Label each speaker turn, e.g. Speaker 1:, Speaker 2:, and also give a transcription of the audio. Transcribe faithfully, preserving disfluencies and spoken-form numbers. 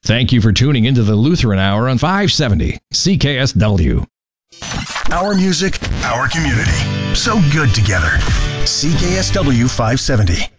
Speaker 1: Thank you for tuning into the Lutheran Hour on five seventy C K S W.
Speaker 2: Our music, our community. So good together. C K S W five seventy.